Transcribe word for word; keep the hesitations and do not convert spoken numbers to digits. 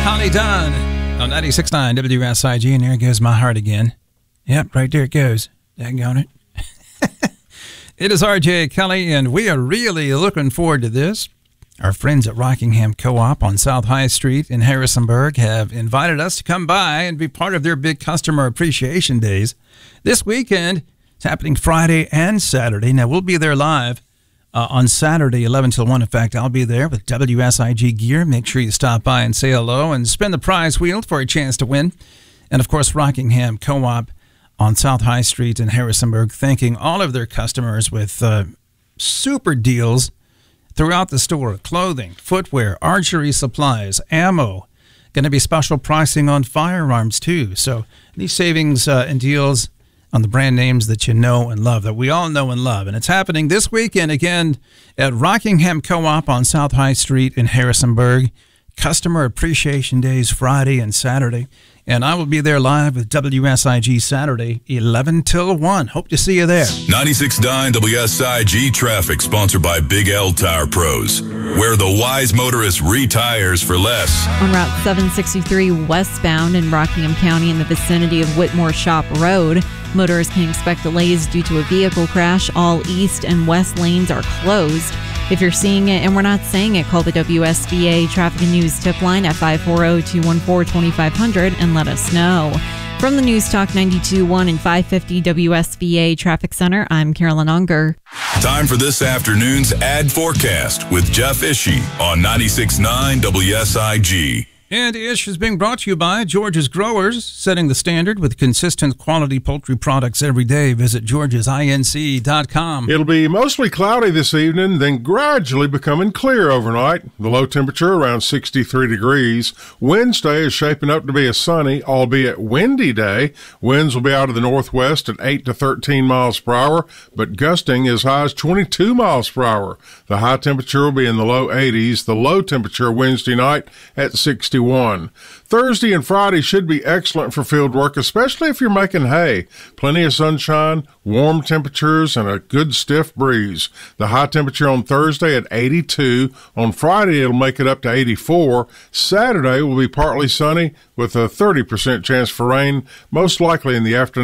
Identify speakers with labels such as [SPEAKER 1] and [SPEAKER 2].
[SPEAKER 1] Holly Dunn on ninety-six point nine W S I G, and there goes my heart again. Yep, right there it goes. Daggone it. It is R J Kelly, and we are really looking forward to this. Our friends at Rockingham Co-op on South High Street in Harrisonburg have invited us to come by and be part of their big customer appreciation days. This weekend, it's happening Friday and Saturday. Now, we'll be there live uh, on Saturday, eleven till one. In fact, I'll be there with W S I G gear. Make sure you stop by and say hello and spin the prize wheel for a chance to win. And, of course, Rockingham Co-op on South High Street in Harrisonburg, thanking all of their customers with uh, super deals throughout the store: clothing, footwear, archery supplies, ammo. Going to be special pricing on firearms, too. So these savings uh, and deals on the brand names that you know and love, that we all know and love. And it's happening this weekend again at Rockingham Co-op on South High Street in Harrisonburg. Customer Appreciation Days Friday and Saturday. And I will be there live with W S I G Saturday, eleven till one. Hope to see you there.
[SPEAKER 2] ninety-six point nine W S I G Traffic, sponsored by Big L Tire Pros, where the wise motorist retires for less.
[SPEAKER 3] On Route seven sixty-three westbound in Rockingham County in the vicinity of Whitmore Shop Road, motorists can expect delays due to a vehicle crash. All east and west lanes are closed. If you're seeing it and we're not saying it, call the W S D A Traffic and News tip line at five four zero, two one four, two five zero zero and let us know. From the News Talk ninety-two point one and five fifty W S V A Traffic Center, I'm Carolyn Unger.
[SPEAKER 2] Time for this afternoon's ad forecast with Jeff Ishii on ninety-six point nine W S I G.
[SPEAKER 1] And Ish is being brought to you by George's Growers, setting the standard with consistent quality poultry products every day. Visit georges inc dot com.
[SPEAKER 4] It'll be mostly cloudy this evening, then gradually becoming clear overnight. The low temperature around sixty-three degrees. Wednesday is shaping up to be a sunny, albeit windy day. Winds will be out of the northwest at eight to thirteen miles per hour, but gusting as high as twenty-two miles per hour. The high temperature will be in the low eighties. The low temperature Wednesday night at sixty-one. Thursday and Friday should be excellent for field work, especially if you're making hay. Plenty of sunshine, warm temperatures, and a good stiff breeze. The high temperature on Thursday at eighty-two. On Friday, it'll make it up to eighty-four. Saturday will be partly sunny with a thirty percent chance for rain, most likely in the afternoon.